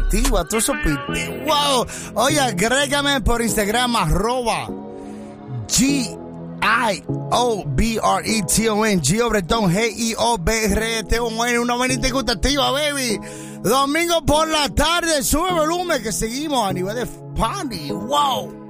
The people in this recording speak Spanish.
activa, tú supiste. Wow. Oye, agrégame por Instagram, @GIOBRETON, Giobreton, GIOBRETON. Una buenita y gusta activa, baby. Domingo por la tarde, sube volumen que seguimos a nivel de party. Wow.